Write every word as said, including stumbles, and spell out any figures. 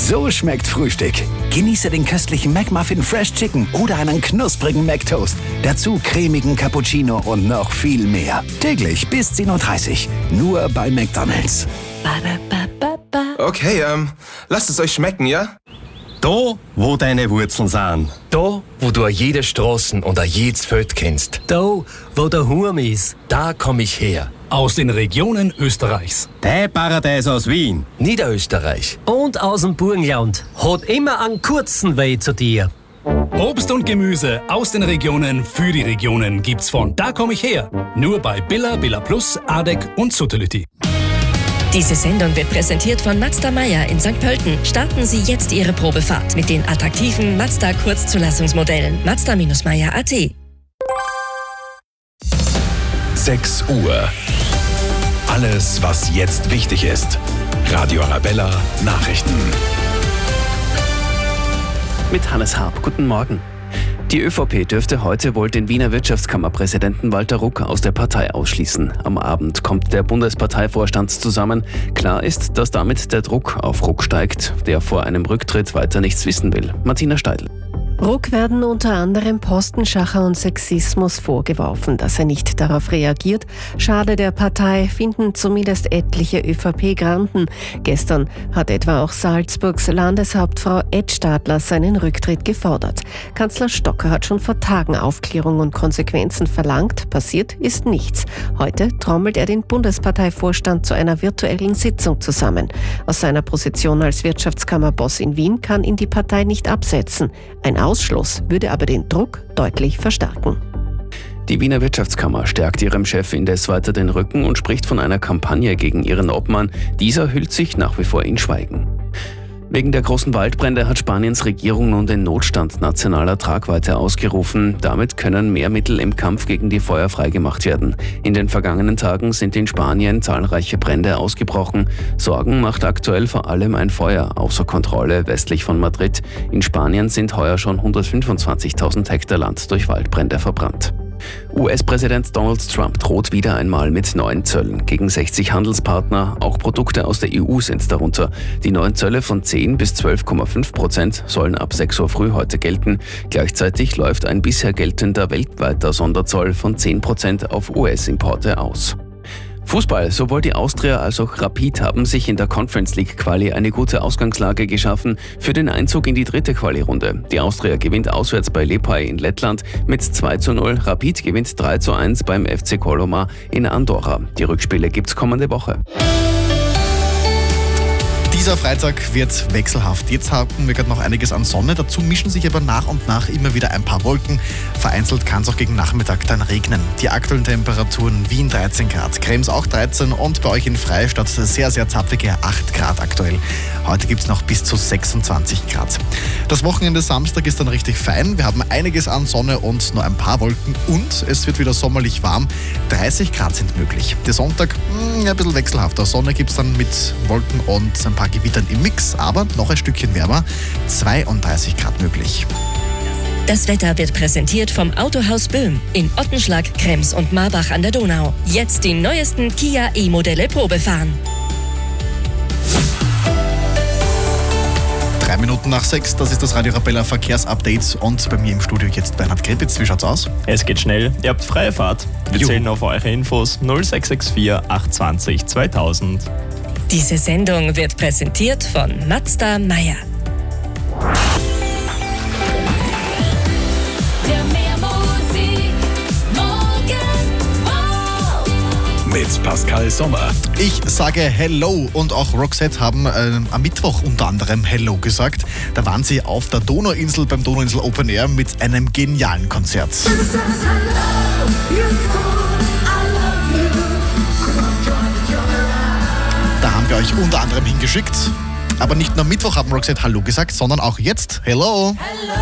So schmeckt Frühstück. Genieße den köstlichen McMuffin Fresh Chicken oder einen knusprigen McToast. Dazu cremigen Cappuccino und noch viel mehr. Täglich bis zehn Uhr dreißig. Nur bei McDonald's. Okay, ähm, lasst es euch schmecken, ja? Da, wo deine Wurzeln sind. Da, wo du jede Straßen und jedes Feld kennst. Da, wo der Hurm ist. Da komm ich her. Aus den Regionen Österreichs. Dein Paradies aus Wien. Niederösterreich. Und aus dem Burgenland. Hat immer einen kurzen Weg zu dir. Obst und Gemüse aus den Regionen für die Regionen gibt's von Da komm ich her. Nur bei Billa, Billa Plus, Adek und Suttelütti. Diese Sendung wird präsentiert von Mazda Meier in Sankt Pölten. Starten Sie jetzt Ihre Probefahrt mit den attraktiven Mazda Kurzzulassungsmodellen. Mazda-Meier Punkt at. sechs Uhr. Alles, was jetzt wichtig ist. Radio Arabella Nachrichten. Mit Hannes Harp. Guten Morgen. Die ÖVP dürfte heute wohl den Wiener Wirtschaftskammerpräsidenten Walter Ruck aus der Partei ausschließen. Am Abend kommt der Bundesparteivorstand zusammen. Klar ist, dass damit der Druck auf Ruck steigt, der vor einem Rücktritt weiter nichts wissen will. Martina Steidl. Ruck werden unter anderem Postenschacher und Sexismus vorgeworfen. Dass er nicht darauf reagiert, schade der Partei, finden zumindest etliche ÖVP-Granden. Gestern hat etwa auch Salzburgs Landeshauptfrau Ed Stadler seinen Rücktritt gefordert. Kanzler Stocker hat schon vor Tagen Aufklärung und Konsequenzen verlangt. Passiert ist nichts. Heute trommelt er den Bundesparteivorstand zu einer virtuellen Sitzung zusammen. Aus seiner Position als Wirtschaftskammerboss in Wien kann ihn die Partei nicht absetzen. Ein Ausschluss würde aber den Druck deutlich verstärken. Die Wiener Wirtschaftskammer stärkt ihrem Chef indes weiter den Rücken und spricht von einer Kampagne gegen ihren Obmann. Dieser hüllt sich nach wie vor in Schweigen. Wegen der großen Waldbrände hat Spaniens Regierung nun den Notstand nationaler Tragweite ausgerufen. Damit können mehr Mittel im Kampf gegen die Feuer freigemacht werden. In den vergangenen Tagen sind in Spanien zahlreiche Brände ausgebrochen. Sorgen macht aktuell vor allem ein Feuer außer Kontrolle westlich von Madrid. In Spanien sind heuer schon hundertfünfundzwanzigtausend Hektar Land durch Waldbrände verbrannt. U S-Präsident Donald Trump droht wieder einmal mit neuen Zöllen gegen sechzig Handelspartner. Auch Produkte aus der E U sind darunter. Die neuen Zölle von zehn bis zwölf Komma fünf Prozent sollen ab sechs Uhr früh heute gelten. Gleichzeitig läuft ein bisher geltender weltweiter Sonderzoll von zehn Prozent auf U S-Importe aus. Fußball, sowohl die Austria als auch Rapid haben sich in der Conference League Quali eine gute Ausgangslage geschaffen für den Einzug in die dritte Quali-Runde. Die Austria gewinnt auswärts bei Liepāj in Lettland mit zwei zu null, Rapid gewinnt drei zu eins beim F C Colomar in Andorra. Die Rückspiele gibt's kommende Woche. Dieser Freitag wird wechselhaft. Jetzt haben wir gerade noch einiges an Sonne. Dazu mischen sich aber nach und nach immer wieder ein paar Wolken. Vereinzelt kann es auch gegen Nachmittag dann regnen. Die aktuellen Temperaturen: Wien dreizehn Grad, Krems auch dreizehn und bei euch in Freistadt sehr, sehr zapfige acht Grad aktuell. Heute gibt es noch bis zu sechsundzwanzig Grad. Das Wochenende Samstag ist dann richtig fein. Wir haben einiges an Sonne und nur ein paar Wolken und es wird wieder sommerlich warm. dreißig Grad sind möglich. Der Sonntag mh, ein bisschen wechselhafter. Sonne gibt es dann mit Wolken und ein paar Gewittern im Mix, aber noch ein Stückchen wärmer, zweiunddreißig Grad möglich. Das Wetter wird präsentiert vom Autohaus Böhm in Ottenschlag, Krems und Marbach an der Donau. Jetzt die neuesten Kia E-Modelle Probefahren. Drei Minuten nach sechs, das ist das Radio Arabella Verkehrsupdate und bei mir im Studio jetzt Bernhard Krepitz. Wie schaut's aus? Es geht schnell, ihr habt freie Fahrt. Wir Juhu. zählen auf eure Infos null sechs sechs vier acht zwei null zweitausend. Diese Sendung wird präsentiert von Mazda Meier. Mit Pascal Sommer. Ich sage Hello und auch Roxette haben äh, am Mittwoch unter anderem Hello gesagt. Da waren sie auf der Donauinsel beim Donauinsel Open Air mit einem genialen Konzert. Da haben wir euch unter anderem hingeschickt. Aber nicht nur am Mittwoch haben Roxette Hallo gesagt, sondern auch jetzt Hello. Hello.